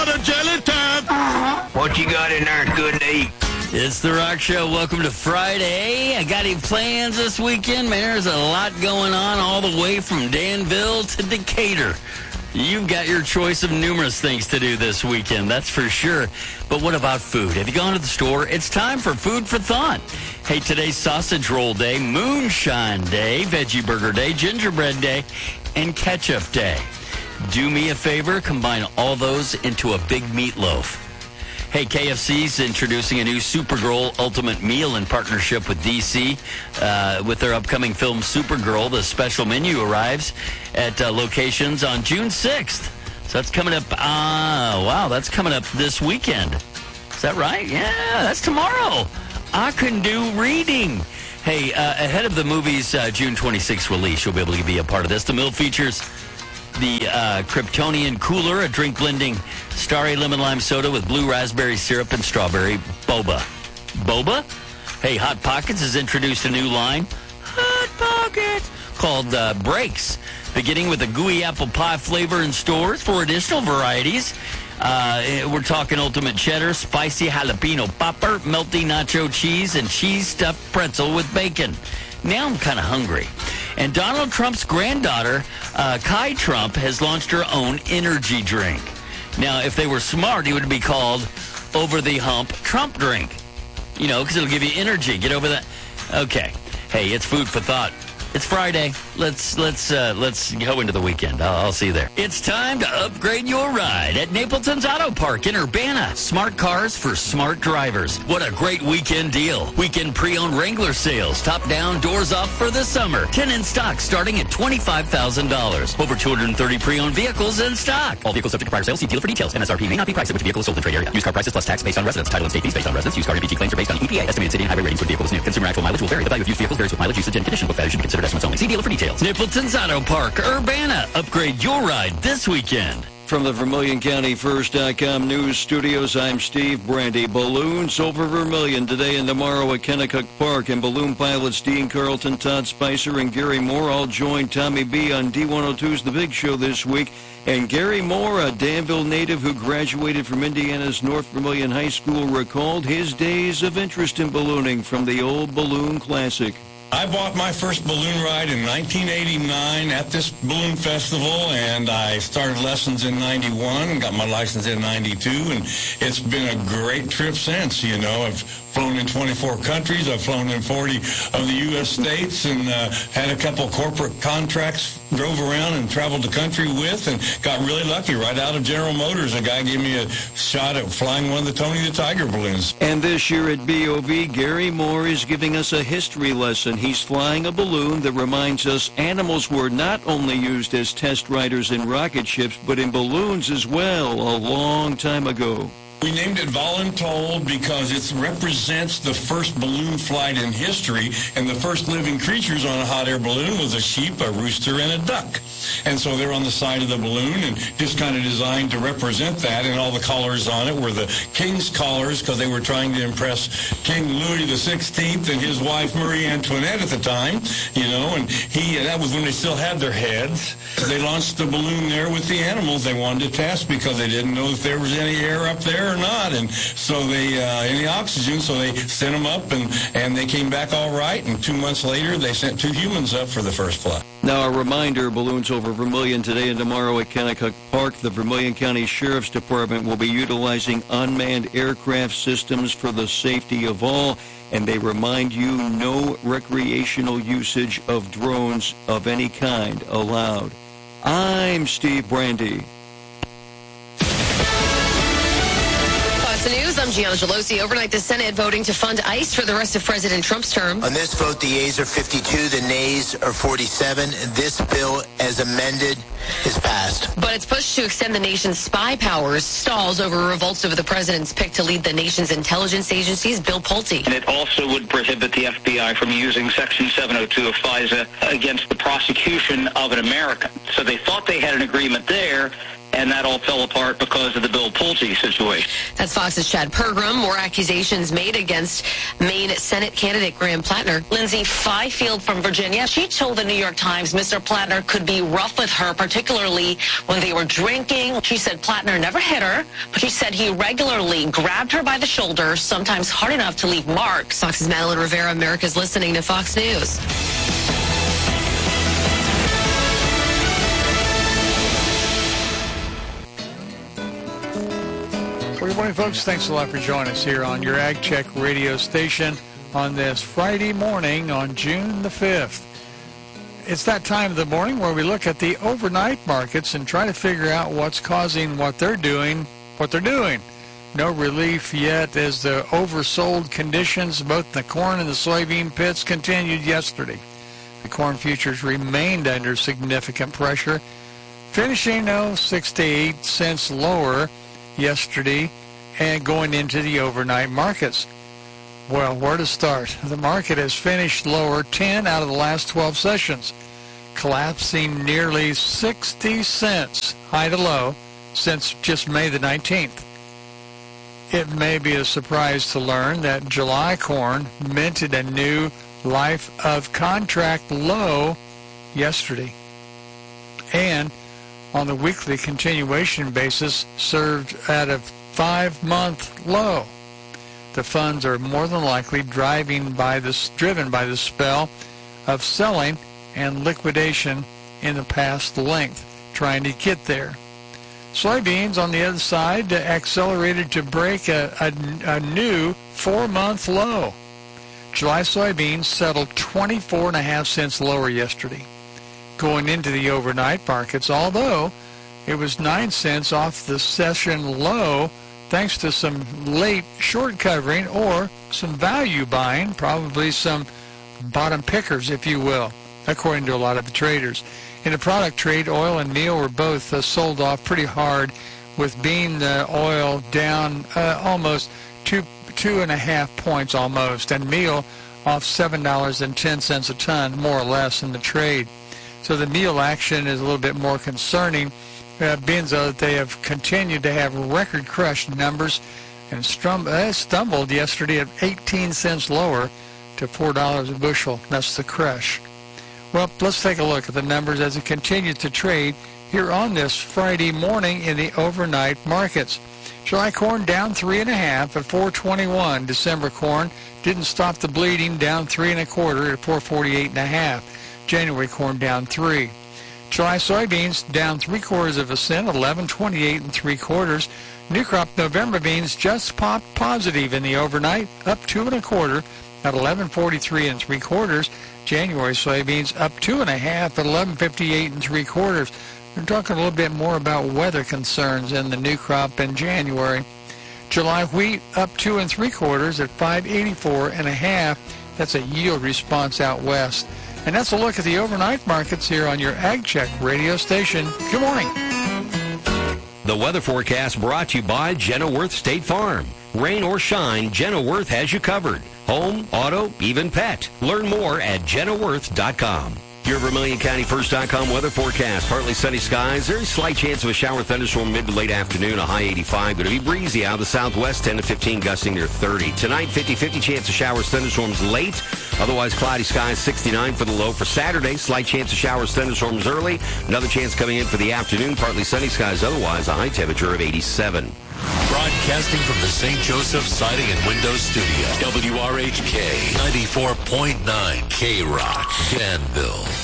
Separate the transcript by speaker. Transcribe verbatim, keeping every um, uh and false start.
Speaker 1: A jelly time.
Speaker 2: What you got in there good to eat?
Speaker 3: It's The Rock Show. Welcome to Friday. I got any plans this weekend? Man, there's a lot going on all the way from Danville to Decatur. You've got your choice of numerous things to do this weekend, that's for sure. But what about food? Have you gone to the store? It's time for Food for Thought. Hey, today's Sausage Roll Day, Moonshine Day, Veggie Burger Day, Gingerbread Day, and Ketchup Day. Do me a favor, combine all those into a big meatloaf. Hey, K F C's introducing a new Supergirl Ultimate Meal in partnership with D C. Uh, with their upcoming film Supergirl, the special menu arrives at uh, locations on June sixth. So that's coming up, uh, wow, that's coming up this weekend. Is that right? Yeah, that's tomorrow. I can do reading. Hey, uh, ahead of the movie's uh, June twenty-sixth release, you'll be able to be a part of this. The meal features the uh, Kryptonian Cooler, a drink blending Starry Lemon Lime Soda with blue raspberry syrup and strawberry boba. Boba? Hey, Hot Pockets has introduced a new line, Hot Pockets, called uh, Breaks, beginning with a gooey apple pie flavor in stores. For additional varieties, uh, we're talking ultimate cheddar, spicy jalapeno popper, melty nacho cheese, and cheese-stuffed pretzel with bacon. Now I'm kind of hungry. And Donald Trump's granddaughter, uh, Kai Trump, has launched her own energy drink. Now, if they were smart, it would be called Over the Hump Trump Drink. You know, because it'll give you energy. Get over that. Okay. Hey, it's Food for Thought. It's Friday. Let's let's uh, let's go into the weekend. I'll, I'll see you there. It's time to upgrade your ride at Napleton's Auto Park in Urbana. Smart cars for smart drivers. What a great weekend deal. Weekend pre-owned Wrangler sales. Top down, doors off for the summer. ten in stock starting at twenty-five thousand dollars. Over two hundred thirty pre-owned vehicles in stock. All vehicles subject to prior sale. See dealer for details. M S R P may not be priced at which vehicle is sold in trade area. Used car prices plus tax based on residence. Title and state fees based on residence. Used car M P G claims are based on E P A. Estimated city and highway ratings for the vehicle is new. Consumer actual mileage will vary. The value of used vehicles varies with mileage, usage, and condition. Book value should be considered estimates only. See dealer for details. Napleton's Auto Park, Urbana. Upgrade your ride this weekend.
Speaker 4: From the Vermilion County First dot com news studios, I'm Steve Brandy. Balloons over Vermilion today and tomorrow at Kennecott Park. And balloon pilots Dean Carlton, Todd Spicer, and Gary Moore all joined Tommy B on D one oh two's The Big Show this week. And Gary Moore, a Danville native who graduated from Indiana's North Vermilion High School, recalled his days of interest in ballooning from the old Balloon Classic.
Speaker 5: I bought my first balloon ride in nineteen eighty-nine at this balloon festival, and I started lessons in ninety-one and got my license in ninety-two, and it's been a great trip since. You know, I've flown in twenty-four countries. I've flown in forty of the U S states and uh, had a couple corporate contracts, drove around and traveled the country with, and got really lucky. Right out of General Motors, a guy gave me a shot at flying one of the Tony the Tiger balloons.
Speaker 4: And this year at B O V, Gary Moore is giving us a history lesson. He's flying a balloon that reminds us animals were not only used as test riders in rocket ships, but in balloons as well a long time ago.
Speaker 5: We named it Voluntold because it represents the first balloon flight in history, and the first living creatures on a hot air balloon was a sheep, a rooster, and a duck. And so they're on the side of the balloon and just kind of designed to represent that, and all the collars on it were the king's collars because they were trying to impress King Louis the sixteenth and his wife Marie Antoinette at the time, you know, and he that was when they still had their heads. They launched the balloon there with the animals they wanted to test because they didn't know if there was any air up there or not, and so they uh, any oxygen, so they sent them up, and and they came back all right, and two months later they sent two humans up for the first flight.
Speaker 4: Now a reminder, balloons over Vermilion today and tomorrow at Kennecott Park. The Vermilion County Sheriff's Department will be utilizing unmanned aircraft systems for the safety of all, and they remind you no recreational usage of drones of any kind allowed. I'm Steve Brandy.
Speaker 6: The news. I'm Gianna Gelosi. Overnight, the Senate voting to fund ICE for the rest of President Trump's term.
Speaker 2: On this vote, the yeas are fifty-two, the nays are forty-seven. This bill, as amended, is passed.
Speaker 6: But it's pushed to extend the nation's spy powers. Stalls over revolts over the president's pick to lead the nation's intelligence agencies. Bill Pulte.
Speaker 7: And it also would prohibit the F B I from using Section seven oh two of FISA against the prosecution of an American. So they thought they had an agreement there. and that all fell apart because of the Bill Pulte situation.
Speaker 6: That's Fox's Chad Pergram. More accusations made against Maine Senate candidate Graham Plattner.
Speaker 1: Lindsay Fifield from Virginia. She told the New York Times Mister Plattner could be rough with her, particularly when they were drinking. She said Plattner never hit her, but she said he regularly grabbed her by the shoulder, sometimes hard enough to leave marks.
Speaker 6: Fox's Madeline Rivera. America's listening to Fox News.
Speaker 8: Well, good morning, folks. Thanks a lot for joining us here on your Ag Check radio station on this Friday morning on June the fifth. It's that time of the morning where we look at the overnight markets and try to figure out what's causing what they're doing, what they're doing. No relief yet as the oversold conditions, both in the corn and the soybean pits, continued yesterday. The corn futures remained under significant pressure, finishing oh, six to eight cents lower yesterday and going into the overnight markets. Well, where to start? The market has finished lower ten out of the last twelve sessions, collapsing nearly sixty cents high to low since just May the nineteenth. It may be a surprise to learn that July corn minted a new life of contract low yesterday, and on the weekly continuation basis served at a five-month low. The funds are more than likely driving by this, driven by the spell of selling and liquidation in the past length, trying to get there. Soybeans, on the other side, accelerated to break a, a, a new four-month low. July soybeans settled twenty-four and a half cents lower yesterday, going into the overnight markets, although it was nine cents off the session low thanks to some late short covering or some value buying, probably some bottom pickers, if you will, according to a lot of the traders. In the product trade, oil and meal were both uh, sold off pretty hard, with bean uh, oil down uh, almost two two and a half points almost, and meal off seven dollars and ten cents a ton, more or less, in the trade. So the meal action is a little bit more concerning, uh, being so that they have continued to have record crush numbers and strum- uh, stumbled yesterday at eighteen cents lower to four dollars a bushel. That's the crush. Well, let's take a look at the numbers as it continues to trade here on this Friday morning in the overnight markets. July corn down three and a half at four twenty-one. December corn didn't stop the bleeding, down three and a quarter at four forty-eight and a half. January corn down three. July soybeans down three quarters of a cent, eleven twenty-eight and three quarters. New crop November beans just popped positive in the overnight, up two and a quarter at eleven forty-three and three quarters. January soybeans up two and a half at eleven fifty-eight and three quarters. We're talking a little bit more about weather concerns in the new crop in January. July wheat up two and three quarters at five eighty-four and a half. That's a yield response out west. And that's a look at the overnight markets here on your Ag Check radio station. Good morning.
Speaker 9: The weather forecast brought to you by Jenna Worth State Farm. Rain or shine, Jenna Worth has you covered. Home, auto, even pet. Learn more at jenna worth dot com. Your Vermilion County First dot com weather forecast. Partly sunny skies. Very slight chance of a shower thunderstorm mid to late afternoon. A high eighty-five. Going to be breezy out of the southwest. ten to fifteen gusting near thirty. Tonight, fifty fifty chance of showers thunderstorms late. Otherwise, cloudy skies. sixty-nine for the low. For Saturday, slight chance of showers thunderstorms early. Another chance coming in for the afternoon. Partly sunny skies. Otherwise, a high temperature of eighty-seven.
Speaker 10: Broadcasting from the Saint Joseph Siding and Windows Studio. W R H K ninety-four point nine K Rock, Danville.